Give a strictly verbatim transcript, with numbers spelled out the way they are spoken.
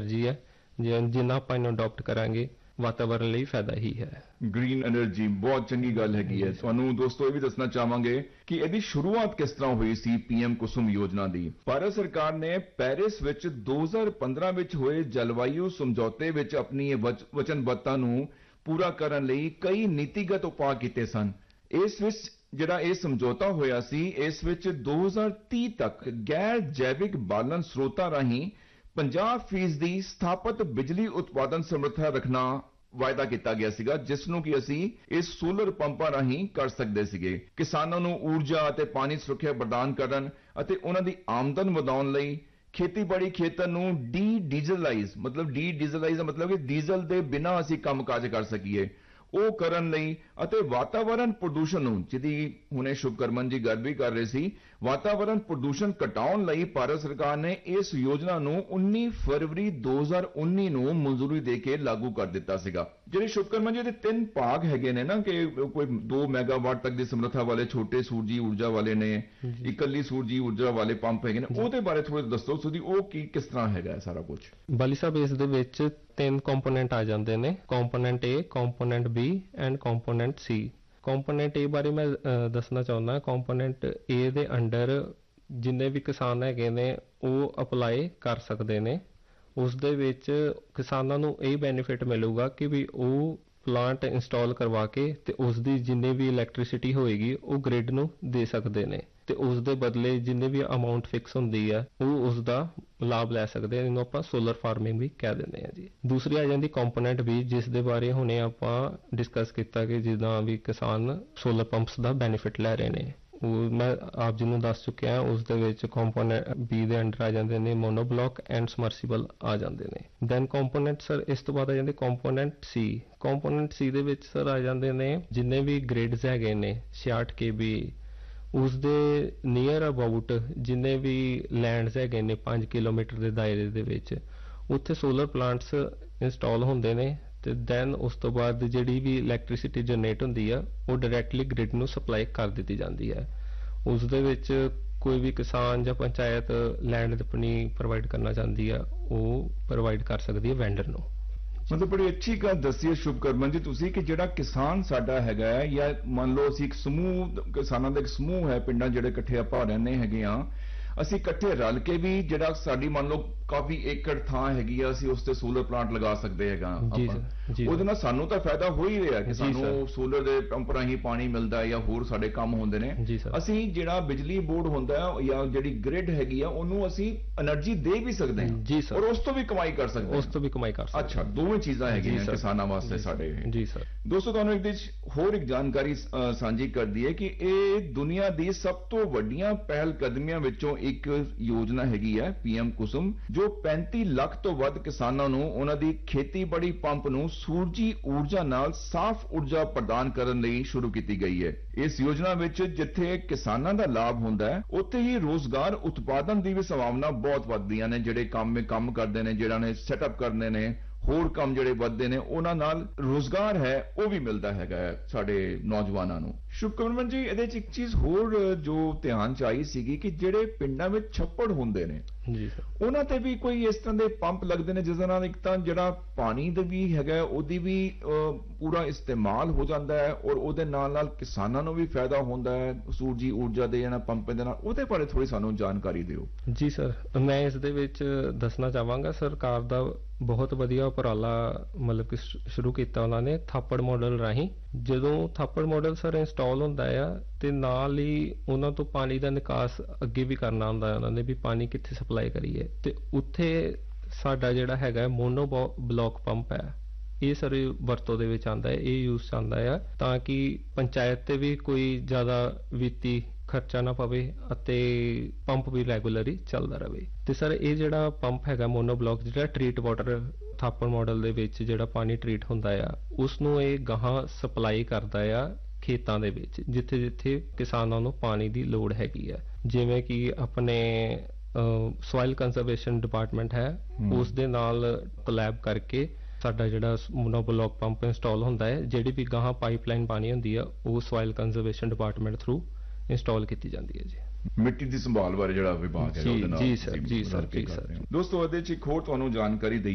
Energy ਹੈ, ਜੇ ਜਿੰਨਾ ਆਪਾਂ ਇਹਨੂੰ ਅਡਾਪਟ ਕਰਾਂਗੇ ਵਾਤਾਵਰਣ ਲਈ ਫਾਇਦਾ ਹੀ ਹੈ। ਗ੍ਰੀਨ એનર્ਜੀ ਬਹੁਤ ਚੰਗੀ ਗੱਲ ਹੈਗੀ ਹੈ। ਤੁਹਾਨੂੰ ਦੋਸਤੋ ਇਹ ਵੀ ਦੱਸਣਾ ਚਾਹਾਂਗੇ ਕਿ ਇਹਦੀ ਸ਼ੁਰੂਆਤ ਕਿਸ ਤਰ੍ਹਾਂ ਹੋਈ ਸੀ ਪੀਐਮ ਕੁਸੁਮ ਯੋਜਨਾ ਦੀ। ਭਾਰਤ ਸਰਕਾਰ ਨੇ ਪੈਰਿਸ ਵਿੱਚ ਦੋ ਹਜ਼ਾਰ ਪੰਦਰਾਂ ਵਿੱਚ ਹੋਏ ਜਲਵਾਯੂ ਸਮਝੌਤੇ ਵਿੱਚ ਆਪਣੀ ਇਹ ਵਚਨਬੱਧਤਾ ਨੂੰ ਪੂਰਾ ਕਰਨ ਲਈ ਕਈ ਨੀਤੀਗਤ ਉਪਾਅ ਕੀਤੇ ਸਨ। ਇਸ ਵਿੱਚ ਜਿਹੜਾ ਇਹ ਸਮਝੌਤਾ ਹੋਇਆ ਸੀ, ਇਸ ਵਿੱਚ ਦੋ ਹਜ਼ਾਰ ਤੀਹ ਤੱਕ ਗੈਰ ਜੈਵਿਕ ਬਾਲਣ ਸਰੋਤਾਂ ਰਾਹੀਂ ਪੰਜਾਹ ਫੀਸਦੀ ਸਥਾਪਿਤ ਬਿਜਲੀ ਉਤਪਾਦਨ ਸਮਰੱਥਾ ਰੱਖਣਾ ਵਾਅਦਾ ਕੀਤਾ ਗਿਆ ਸੀਗਾ, ਜਿਸ ਨੂੰ ਕਿ ਅਸੀਂ ਇਸ ਸੋਲਰ ਪੰਪਾਂ ਰਾਹੀਂ ਕਰ ਸਕਦੇ ਸੀਗੇ। ਕਿਸਾਨਾਂ ਨੂੰ ਊਰਜਾ ਅਤੇ ਪਾਣੀ ਸੁਰੱਖਿਆ ਪ੍ਰਦਾਨ ਕਰਨ ਅਤੇ ਉਹਨਾਂ ਦੀ ਆਮਦਨ ਵਧਾਉਣ ਲਈ ਖੇਤੀਬਾੜੀ ਖੇਤਰ ਨੂੰ ਡੀ ਡੀਜ਼ਲਾਈਜ਼ ਮਤਲਬ ਡੀ ਡੀਜ਼ਲਾਈਜ਼ ਦਾ ਮਤਲਬ ਕਿ ਡੀਜ਼ਲ ਦੇ ਬਿਨਾਂ ਅਸੀਂ ਕੰਮਕਾਜ ਕਰ ਸਕੀਏ, ਉਹ ਕਰਨ ਲਈ ਅਤੇ ਵਾਤਾਵਰਣ ਪ੍ਰਦੂਸ਼ਣ ਨੂੰ, ਜਿਹਦੀ ਹੁਣੇ ਸ਼ੁਭਕਰਮਨ ਜੀ ਗੱਲ ਵੀ ਕਰ ਰਹੇ ਸੀ, ਵਾਤਾਵਰਣ ਪ੍ਰਦੂਸ਼ਣ ਘਟਾਉਣ ਲਈ ਭਾਰਤ ਸਰਕਾਰ ਨੇ ਇਸ ਯੋਜਨਾ ਨੂੰ ਉੱਨੀ ਫਰਵਰੀ ਦੋ ਹਜ਼ਾਰ ਉੱਨੀ ਨੂੰ ਮਨਜ਼ੂਰੀ ਦੇ ਕੇ ਲਾਗੂ ਕਰ ਦਿੱਤਾ ਸੀਗਾ। ਜਿਹੜੇ ਸ਼ੁਭਕਰਮਨ ਜੀ ਦੇ ਤਿੰਨ ਭਾਗ ਹੈਗੇ ਨੇ ਨਾ, ਕਿ ਕੋਈ ਦੋ ਮੈਗਾਵਾਟ ਤੱਕ ਦੀ ਸਮਰੱਥਾ ਵਾਲੇ ਛੋਟੇ ਸੂਰਜੀ ਊਰਜਾ ਵਾਲੇ ਨੇ, ਇਕੱਲੀ ਸੂਰਜੀ ਊਰਜਾ ਵਾਲੇ ਪੰਪ ਹੈਗੇ ਨੇ, ਉਹਦੇ ਬਾਰੇ ਥੋੜਾ ਦੱਸੋ ਤੁਸੀਂ, ਉਹ ਕੀ ਕਿਸ ਤਰ੍ਹਾਂ ਹੈਗਾ ਸਾਰਾ ਕੁਝ। ਬਾਲੀ ਸਾਹਿਬ, ਇਸ ਦੇ ਵਿੱਚ ਤਿੰਨ ਕੰਪੋਨੈਂਟ ਆ ਜਾਂਦੇ ਨੇ, component A, component B and component C. Component ਏ ਬਾਰੇ ਮੈਂ ਦੱਸਣਾ ਚਾਹੁੰਦਾ। ਕੰਪੋਨੈਂਟ ਏ ਦੇ ਅੰਡਰ ਜਿੰਨੇ ਵੀ ਕਿਸਾਨ ਹੈਗੇ ਨੇ ਉਹ ਅਪਲਾਈ ਕਰ ਸਕਦੇ ਨੇ। ਉਸ ਦੇ ਵਿੱਚ ਕਿਸਾਨਾਂ ਨੂੰ ਇਹ ਬੈਨੀਫਿਟ ਮਿਲੂਗਾ ਕਿ ਵੀ ਉਹ ਪਲਾਂਟ ਇੰਸਟਾਲ ਕਰਵਾ ਕੇ ਤੇ ਉਸ ਦੀ ਜਿੰਨੀ ਵੀ ਇਲੈਕਟ੍ਰਿਸਿਟੀ ਹੋਏਗੀ ਉਹ ਗ੍ਰਿਡ ਨੂੰ ਦੇ ਸਕਦੇ ਨੇ, ਤੇ ਉਸ ਦੇ ਬਦਲੇ ਜਿੰਨੀ ਵੀ ਅਮਾਉਂਟ ਫਿਕਸ ਹੁੰਦੀ ਹੈ ਉਹ ਉਸ ਦਾ ਲਾਭ ਲੈ ਸਕਦੇ ਆ। ਇਹਨੂੰ ਆਪਾਂ ਸੋਲਰ ਫਾਰਮਿੰਗ ਵੀ ਕਹਿ ਦਿੰਦੇ ਆ ਜੀ। ਦੂਸਰੀ ਆ ਜਾਂਦੀ ਕੰਪੋਨੈਂਟ ਬੀ, ਜਿਸ ਦੇ ਬਾਰੇ ਹੁਣੇ ਆਪਾਂ ਡਿਸਕਸ ਕੀਤਾ ਕਿ ਜਿੱਦਾਂ ਵੀ ਕਿਸਾਨ ਸੋਲਰ ਪੰਪਸ ਦਾ ਬੈਨੀਫਿਟ ਲੈ ਰਹੇ ਨੇ, ਉਹ ਮੈਂ ਆਪ ਜੀ ਨੂੰ ਦੱਸ ਚੁੱਕਿਆ। ਉਸ ਦੇ ਵਿੱਚ ਕੰਪੋਨੈਂਟ ਬੀ ਦੇ ਅੰਡਰ ਆ ਜਾਂਦੇ ਨੇ ਮੋਨੋਬਲੌਕ ਐਂਡ ਸਮਰਸੀਬਲ ਆ ਜਾਂਦੇ ਨੇ। ਦੈਨ ਕੰਪੋਨੈਂਟ ਸਰ ਇਸ ਤੋਂ ਬਾਅਦ ਆ ਜਾਂਦੇ ਕੰਪੋਨੈਂਟ ਸੀ। ਕੰਪੋਨੈਂਟ ਸੀ ਦੇ ਵਿੱਚ ਸਰ ਆ ਜਾਂਦੇ ਨੇ ਜਿੰਨੇ ਵੀ ਗ੍ਰਿਡਸ ਹੈਗੇ ਨੇ ਛਿਆਹਠ ਕੇ ਬੀ, ਉਸ ਦੇ ਨੀਅਰ ਅਬਾਊਟ ਜਿੰਨੇ ਵੀ ਲੈਂਡਸ ਹੈਗੇ ਨੇ ਪੰਜ ਕਿਲੋਮੀਟਰ ਦੇ ਦਾਇਰੇ ਦੇ ਵਿੱਚ, ਉੱਥੇ ਸੋਲਰ ਪਲਾਂਟਸ ਇੰਸਟਾਲ ਹੁੰਦੇ ਨੇ। ਤੇ ਦੈਨ ਉਸ ਤੋਂ ਬਾਅਦ ਜਿਹੜੀ ਵੀ ਇਲੈਕਟ੍ਰਿਸਿਟੀ ਜਨਰੇਟ ਹੁੰਦੀ ਆ ਉਹ ਡਾਇਰੈਕਟਲੀ ਗ੍ਰਿਡ ਨੂੰ ਸਪਲਾਈ ਕਰ ਦਿੱਤੀ ਜਾਂਦੀ ਹੈ। ਉਸ ਦੇ ਵਿੱਚ ਕੋਈ ਵੀ ਕਿਸਾਨ ਜਾਂ ਪੰਚਾਇਤ ਲੈਂਡ ਆਪਣੀ ਪ੍ਰੋਵਾਈਡ ਕਰਨਾ ਚਾਹੁੰਦੀ ਆ, ਉਹ ਪ੍ਰੋਵਾਈਡ ਕਰ ਸਕਦੀ ਹੈ ਵੈਂਡਰ ਨੂੰ। ਮਤਲਬ ਬੜੀ ਅੱਛੀ ਗੱਲ ਦੱਸੀ ਹੈ ਸ਼ੁਭਕਰਮਨ ਜੀ ਤੁਸੀਂ, ਕਿ ਜਿਹੜਾ ਕਿਸਾਨ ਸਾਡਾ ਹੈਗਾ ਹੈ, ਜਾਂ ਮੰਨ ਲਓ ਅਸੀਂ ਇੱਕ ਸਮੂਹ ਕਿਸਾਨਾਂ ਦਾ ਇੱਕ ਸਮੂਹ ਹੈ, ਪਿੰਡਾਂ ਜਿਹੜੇ ਇਕੱਠੇ ਆਪਾਂ ਰਹਿੰਦੇ ਹੈਗੇ ਆ, ਅਸੀਂ ਇਕੱਠੇ ਰਲ ਕੇ ਵੀ ਜਿਹੜਾ ਸਾਡੀ ਮੰਨ ਲਓ ਕਾਫੀ ਏਕੜ ਥਾਂ ਹੈਗੀ ਆ, ਅਸੀਂ ਉਸ ਤੇ ਸੋਲਰ ਪਲਾਂਟ ਲਗਾ ਸਕਦੇ ਹੈਗਾ ਆਪਾਂ। ਉਹਦੇ ਨਾਲ ਸਾਨੂੰ ਤਾਂ ਫਾਇਦਾ ਹੋ ਹੀ ਰਿਹਾ ਕਿ ਸਾਨੂੰ ਸੋਲਰ ਦੇ ਪੰਪ ਰਾਹੀਂ ਪਾਣੀ ਮਿਲਦਾ ਜਾਂ ਹੋਰ ਸਾਡੇ ਕੰਮ ਹੁੰਦੇ ਨੇ। ਅਸੀਂ ਜਿਹੜਾ ਬਿਜਲੀ ਬੋਰਡ ਹੁੰਦਾ ਜਾਂ ਜਿਹੜੀ ਗ੍ਰਿਡ ਹੈਗੀ ਆ ਉਹਨੂੰ ਅਸੀਂ એનર્ਜੀ ਦੇ ਵੀ ਸਕਦੇ ਹਾਂ ਔਰ ਉਸ ਤੋਂ ਵੀ ਕਮਾਈ ਕਰ ਸਕਦੇ ਹਾਂ। ਉਸ ਤੋਂ ਵੀ ਕਮਾਈ ਕਰ ਸਕਦੇ। ਅੱਛਾ, ਦੋਵੇਂ ਚੀਜ਼ਾਂ ਹੈਗੀਆਂ ਕਿਸਾਨਾਂ ਵਾਸਤੇ ਸਾਡੇ। ਜੀ ਸਰ। ਦੋਸਤੋ, ਤੁਹਾਨੂੰ ਇੱਕ ਦਿਨ ਹੋਰ ਇੱਕ ਜਾਣਕਾਰੀ ਸਾਂਝੀ ਕਰਦੀ ਹੈ ਕਿ ਇਹ ਦੁਨੀਆ ਦੀ ਸਭ ਤੋਂ ਵੱਡੀਆਂ ਪਹਿਲ ਕਦਮੀਆਂ ਵਿੱਚੋਂ ਇੱਕ ਯੋਜਨਾ ਹੈਗੀ ਹੈ ਪੀਐਮ ਕੁਸੁਮ, ਜੋ ਪੈਂਤੀ ਲੱਖ ਤੋਂ ਵੱਧ ਕਿਸਾਨਾਂ ਨੂੰ ਉਹਨਾਂ ਦੀ ਖੇਤੀਬਾੜੀ ਪੰਪ ਨੂੰ ਸੂਰਜੀ ਊਰਜਾ ਨਾਲ ਸਾਫ਼ ਊਰਜਾ ਪ੍ਰਦਾਨ ਕਰਨ ਲਈ ਸ਼ੁਰੂ ਕੀਤੀ ਗਈ ਹੈ। ਇਸ ਯੋਜਨਾ ਵਿੱਚ ਜਿੱਥੇ ਕਿਸਾਨਾਂ ਦਾ ਲਾਭ ਹੁੰਦਾ ਹੈ, ਉੱਥੇ ਹੀ ਰੋਜ਼ਗਾਰ ਉਤਪਾਦਨ ਦੀ ਵੀ ਸੰਭਾਵਨਾ ਬਹੁਤ ਵੱਧਦੀਆਂ ਨੇ। ਜਿਹੜੇ ਕੰਮ ਕੰਮ ਕਰਦੇ ਨੇ, ਜਿਹੜਾ ਨੇ ਸੈਟਅਪ ਕਰਨੇ ਨੇ, ਹੋਰ ਕੰਮ ਜਿਹੜੇ ਵੱਧਦੇ ਨੇ, ਉਹਨਾਂ ਨਾਲ ਰੋਜ਼ਗਾਰ ਹੈ ਉਹ ਵੀ ਮਿਲਦਾ ਹੈਗਾ ਸਾਡੇ ਨੌਜਵਾਨਾਂ ਨੂੰ। ਸ਼ੁਭਕਰਮਨ ਜੀ, ਇਹਦੇ 'ਚ ਇੱਕ ਚੀਜ਼ ਹੋਰ ਜੋ ਧਿਆਨ 'ਚ ਆਈ ਸੀਗੀ ਕਿ ਜਿਹੜੇ ਪਿੰਡਾਂ ਵਿੱਚ ਛੱਪੜ ਹੁੰਦੇ ਨੇ ਜੀ ਸਰ, ਉਹਨਾਂ ਤੇ ਵੀ ਕੋਈ ਇਸ ਤਰ੍ਹਾਂ ਦੇ ਪੰਪ ਲੱਗਦੇ ਨੇ ਜਿਸ ਨਾਲ ਇੱਕ ਤਾਂ ਜਿਹੜਾ ਪਾਣੀ ਦਾ ਵੀ ਹੈਗਾ ਉਹਦੀ ਵੀ ਪੂਰਾ ਇਸਤੇਮਾਲ ਹੋ ਜਾਂਦਾ ਹੈ ਔਰ ਉਹਦੇ ਨਾਲ ਨਾਲ ਕਿਸਾਨਾਂ ਨੂੰ ਵੀ ਫਾਇਦਾ ਹੁੰਦਾ ਹੈ ਸੂਰਜੀ ਊਰਜਾ ਦੇ ਜਾਂ ਪੰਪ ਦੇ ਨਾਲ। ਉਹਦੇ ਬਾਰੇ ਥੋੜੀ ਸਾਨੂੰ ਜਾਣਕਾਰੀ ਦਿਓ। ਜੀ ਸਰ, ਮੈਂ ਇਸ ਦੇ ਵਿੱਚ ਦੱਸਣਾ ਚਾਹਾਂਗਾ ਸਰਕਾਰ ਦਾ ਬਹੁਤ ਵਧੀਆ ਉਪਰਾਲਾ ਮਤਲਬ ਕਿ ਸ਼ੁਰੂ ਕੀਤਾ ਉਹਨਾਂ ਨੇ ਥਾਪੜ ਮਾਡਲ ਰਾਹੀਂ। ਜਦੋਂ ਥਾਪੜ ਮਾਡਲ ਸਰ ਇੰਸਟਾਲ ਹੁੰਦਾ ਆ ਤੇ ਨਾਲ ਹੀ ਉਹਨਾਂ ਤੋਂ ਪਾਣੀ ਦਾ ਨਿਕਾਸ ਅੱਗੇ ਵੀ ਕਰਨਾ ਹੁੰਦਾ ਉਹਨਾਂ ਨੇ, ਵੀ ਪਾਣੀ ਕਿੱਥੇ ਸਪਲਾਈ ਕਰੀਏ। ਤੇ ਉੱਥੇ ਸਾਡਾ ਜਿਹੜਾ ਹੈਗਾ ਮੋਨੋ ਬਲੌਕ ਪੰਪ ਹੈ, ਇਹ ਸਰ ਵਰਤੋਂ ਦੇ ਵਿੱਚ ਆਉਂਦਾ ਹੈ, ਇਹ ਯੂਜ਼ 'ਚ ਆਉਂਦਾ ਆ ਤਾਂ ਕਿ ਪੰਚਾਇਤ ਤੇ ਵੀ ਕੋਈ ਜ਼ਿਆਦਾ ਵਿੱਤੀ ਖਰਚਾ ਨਾ ਪਵੇ ਅਤੇ ਪੰਪ ਵੀ ਰੈਗੂਲਰਲੀ ਚੱਲਦਾ ਰਹੇ। ਤੇ ਸਰ ਇਹ ਜਿਹੜਾ ਪੰਪ ਹੈਗਾ ਮੋਨੋ ਬਲੌਕ, ਜਿਹੜਾ ਟਰੀਟ ਵਾਟਰ ਥਾਪੜ ਮਾਡਲ ਦੇ ਵਿੱਚ ਜਿਹੜਾ ਪਾਣੀ ਟਰੀਟ ਹੁੰਦਾ ਆ ਉਸ ਨੂੰ ਇਹ ਗਾਹਾਂ ਸਪਲਾਈ ਕਰਦਾ ਆ ਖੇਤਾਂ ਦੇ ਵਿੱਚ, ਜਿੱਥੇ ਜਿੱਥੇ ਕਿਸਾਨਾਂ ਨੂੰ ਪਾਣੀ ਦੀ ਲੋੜ ਹੈਗੀ ਆ। ਜਿਵੇਂ ਕਿ ਆਪਣੇ ਸੋਇਲ ਕੰਜ਼ਰਵੇਸ਼ਨ ਡਿਪਾਰਟਮੈਂਟ ਹੈ, ਉਸ ਦੇ ਨਾਲ ਕੋਲੈਬ ਕਰਕੇ ਸਾਡਾ ਜਿਹੜਾ ਮੋਨੋ ਬਲੌਕ ਪੰਪ ਇੰਸਟਾਲ ਹੁੰਦਾ ਹੈ, ਜਿਹੜੀ ਵੀ ਗਾਹਾਂ ਪਾਈਪਲਾਈਨ ਪਾਣੀ ਹੁੰਦੀ ਆ ਉਹ soil conservation department through install ਕੀਤੀ ਜਾਂਦੀ ਹੈ ਜੀ। ਮਿੱਟੀ ਦੀ ਸੰਭਾਲ ਬਾਰੇ ਜਿਹੜਾ ਵਿਭਾਗ ਹੈ ਉਹਦੇ ਨਾਲ ਜੀ ਸਰ ਜੀ ਸਰ ਜੀ ਸਰ। ਦੋਸਤੋ, ਇਹਦੇ 'ਚ ਇੱਕ ਹੋਰ ਤੁਹਾਨੂੰ ਜਾਣਕਾਰੀ